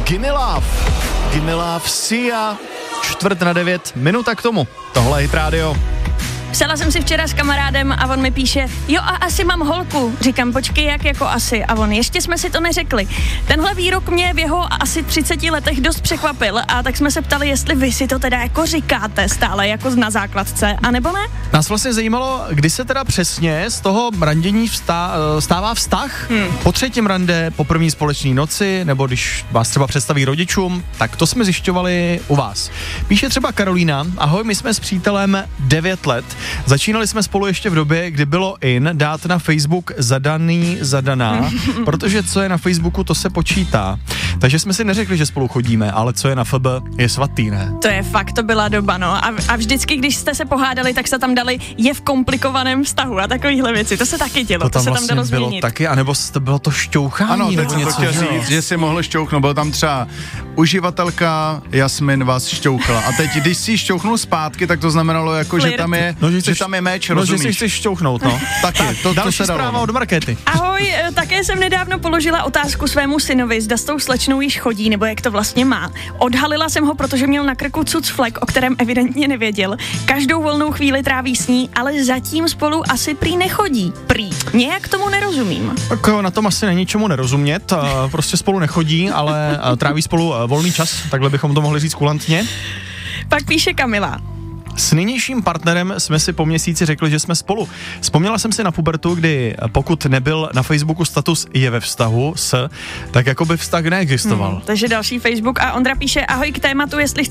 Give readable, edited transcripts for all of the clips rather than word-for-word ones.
Gimme Love, Sia, 8:45, minuta k tomu. Tohle je Hit Radio. Psala jsem si včera s kamarádem a on mi píše, jo a asi mám holku. Říkám, počkej, jak jako asi? A on, ještě jsme si to neřekli. Tenhle výrok mě v jeho asi 30 letech dost překvapil a tak jsme se ptali, jestli vy si to teda jako říkáte stále jako na základce, anebo ne? Nás vlastně zajímalo, kdy se teda přesně z toho randění stává vztah. Po třetím rande, po první společné noci, nebo když vás třeba představí rodičům, tak to jsme zjišťovali u vás. Píše třeba Karolína, ahoj, my jsme s přítelem 9 let. Začínali jsme spolu ještě v době, kdy bylo in dát na Facebook zadaná, protože co je na Facebooku, to se počítá. Takže jsme si neřekli, že spolu chodíme, ale co je na FB, je svatý, ne? To je fakt, to byla doba, no. A vždycky, když jste se pohádali, tak se tam dali je v komplikovaném vztahu a takovýhle věci. To se taky dělo, to se vlastně tam dalo bylo změnit. Taky, anebo to bylo to šťouchání. Ano, nebo teď něco, jsem to chtěl říct, že si mohl šťouchnout, byl tam třeba uživatelka Jasmin vás šťouchla a teď, když si šťouchnul zpátky, tak to znamenalo jako, že tam je, že tam je meč, rozumíš? Že si chceš šťouchnout, no. Taky, to další se dalo. zpráva od Markéty. Ahoj, také jsem nedávno položila otázku svému synovi, zda s tou slečnou již chodí, nebo jak to vlastně má. Odhalila jsem ho, protože měl na krku cucflek, o kterém evidentně nevěděl. Každou volnou chvíli tráví s ní, ale zatím spolu asi prý nechodí. Prý. Nějak tomu nerozumím. Tak na tom asi není čemu nerozumět, prostě spolu nechodí, ale tráví spolu volný čas, takhle bychom to mohli říct kulantně. Pak píše Kamila. S nynějším partnerem jsme si po měsíci řekli, že jsme spolu. Vzpomněla jsem si na pubertu, kdy pokud nebyl na Facebooku status je ve vztahu s, tak jako by vztah neexistoval. Takže další Facebook a Ondra píše, ahoj, k tématu, jestli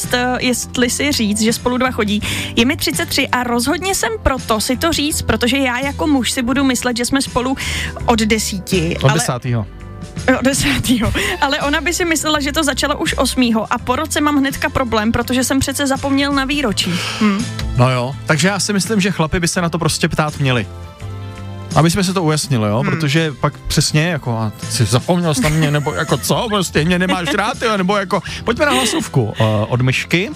si říct, že spolu 2 chodí. Je mi 33 a rozhodně jsem proto si to říct, protože já jako muž si budu myslet, že jsme spolu od 10. Od 10. Od 10. Ale ona by si myslela, že to začalo už 8. a po roce mám hnedka problém, protože jsem přece zapomněl na výročí. No jo, takže já si myslím, že chlapi by se na to prostě ptát měli. Aby jsme se to ujasnili, jo, protože pak přesně jako, a jsi zapomněl jsi na mě, nebo jako co, prostě mě nemáš rád, jo, nebo jako, pojďme na hlasovku od Myšky.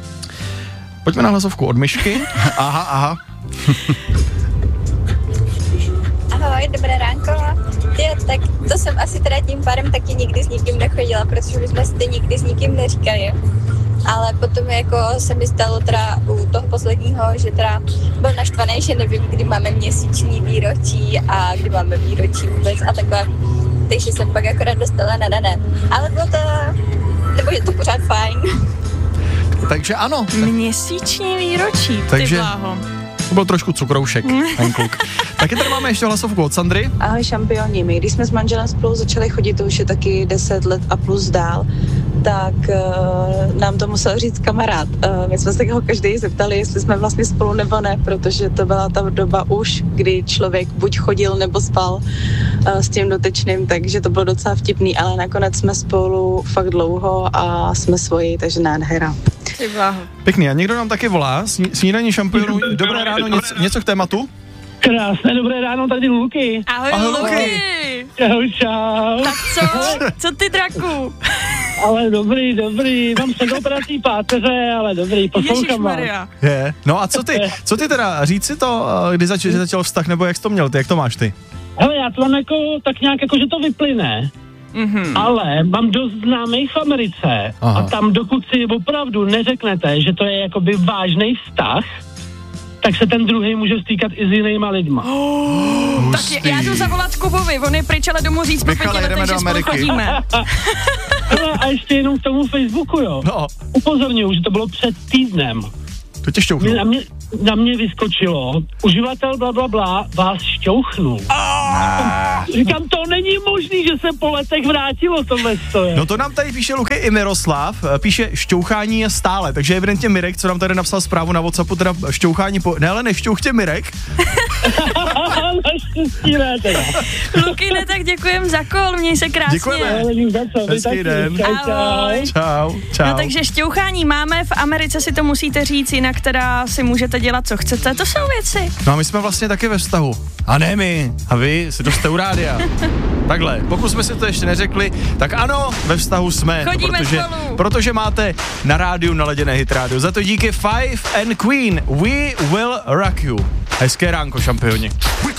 Aha. Ahoj, dobré ránko. Tak to jsem asi teda tím pádem taky nikdy s nikým nechodila, protože my jsme si to nikdy s nikým neříkali. Ale potom jako se mi stalo teda u toho posledního, že teda byl naštvaný, že nevím, kdy máme měsíční výročí a kdy máme výročí vůbec a takhle. Takže jsem pak akorát dostala na ne. Ale bylo to, nebo je to pořád fajn. Takže ano. Měsíční výročí, takže ty bláho. To byl trošku cukroušek, ten kluk. Taky tady máme ještě hlasovku od Sandry. Ahoj šampioni, my když jsme s manželem spolu začali chodit, to už je taky 10 let a plus dál, tak nám to musel říct kamarád. My jsme se ho každý zeptali, jestli jsme vlastně spolu nebo ne, protože to byla ta doba už, kdy člověk buď chodil nebo spal s tím dotyčným, takže to bylo docela vtipný, ale nakonec jsme spolu fakt dlouho a jsme svoji, takže nádhera. Pěkný, a někdo nám taky volá, snídaní šampionů, dobré ráno, něco k tématu? Krásné dobré ráno, tady Luky. Ahoj Luky. Čau. Tak co ty, draku? Ale dobrý, mám předoperací páteře, ale dobrý, poslouchám vás. Je. No a co ty teda, říct si to, kdy začal vztah, nebo jak jsi to měl ty, jak to máš ty? Hele, já to mám jako, tak nějak jako, že to vyplyne. Ale mám dost známých v Americe. Aha. A tam dokud si opravdu neřeknete, že to je jakoby vážný vztah, tak se ten druhý může stýkat i s jinýma lidma. Tak já jdu zavolat Kubovi, on je pryč, ale domů říct po 5 letech, že spolu chodíme. A ještě jenom k tomu Facebooku, jo. No. Upozorňuji, že to bylo před týdnem. To tě šťouchnul. Na mě vyskočilo, uživatel blablabla vás šťouchnul. Říkám, to není možný, že se po letech vrátilo tohle stoje. No to nám tady píše Luky i Miroslav, píše šťouchání je stále, takže evidentně Mirek, co nám tady napsal zprávu na WhatsAppu, teda šťouchání ne, ale nešťouchtě Mirek. Naštěstí ne teda. Luky, ne, tak děkujem za kol, měj se krásně. Děkujeme. Hezký den. Čau. No takže šťouchání máme, v Americe si to musíte říct, jinak teda si můžete dělat, co chcete, to jsou věci. No a my jsme vlastně taky ve vztahu. A ne my, a vy si to jste u rádia. Takhle, pokud jsme si to ještě neřekli, tak ano, ve vztahu jsme. Chodíme spolu. Protože máte na rádiu naladěné Hit Radio. Za to díky Five and Queen, We Will Rock You. Hezké ránko, šampioni.